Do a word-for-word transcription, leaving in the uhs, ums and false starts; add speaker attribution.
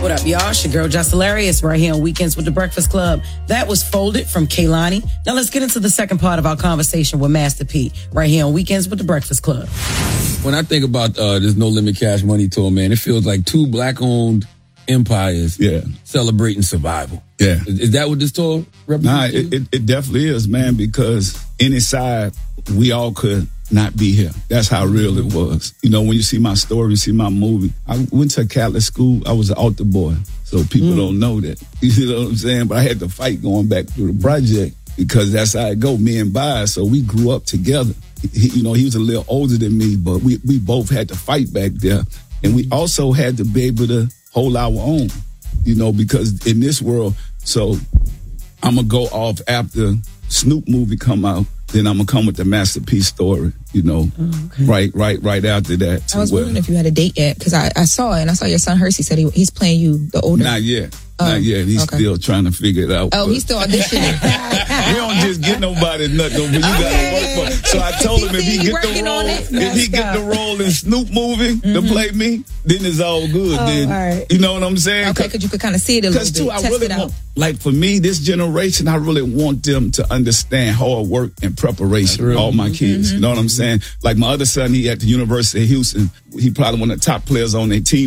Speaker 1: What up, y'all? It's your girl, Just Hilarious, right here on Weekends with the Breakfast Club. That was Folded from Kehlani. Now let's get into the second part of our conversation with Master P, right here on Weekends with the Breakfast Club.
Speaker 2: When I think about uh, this No Limit Cash Money tour, man, it feels like two black-owned empires
Speaker 3: yeah.
Speaker 2: celebrating survival.
Speaker 3: Yeah.
Speaker 2: Is, is that what this tour represents?
Speaker 3: Nah, it, it, it definitely is, man, because any side, we all could not be here. That's how real it was. You know, when you see my story, see my movie, I went to a Catholic school. I was an altar boy, so people mm. don't know that. You know what I'm saying? But I had to fight going back through the project because that's how it go, me and Bias. So we grew up together. He, you know, he was a little older than me, but we, we both had to fight back there. And we also had to be able to hold our own, you know, because in this world, so I'm going to go off after Snoop movie come out. Then I'm going to come with the Master P story, you know, oh, okay. right right, right after that.
Speaker 4: I was wondering if you had a date yet, because I, I saw it, and I saw your son, Hersey, said he, he's playing you, the older.
Speaker 3: Not yet.
Speaker 4: Oh,
Speaker 3: Not yet. He's okay. still trying to figure it out.
Speaker 4: Oh, he's still auditioning.
Speaker 3: We don't just get nobody nothing, but you okay. got to work for it. So I told him if he get the role, if he get the role in Snoop movie mm-hmm. to play me, then it's all good. Oh, then, all right. You know what I'm saying?
Speaker 4: Okay, because you could kind of see it a little bit,
Speaker 3: too, I
Speaker 4: test
Speaker 3: really
Speaker 4: it out.
Speaker 3: Want, like for me, this generation, I really want them to understand hard work and preparation. All my kids, mm-hmm. you know what I'm saying? Like my other son, he at the University of Houston, he probably one of the top players on their team.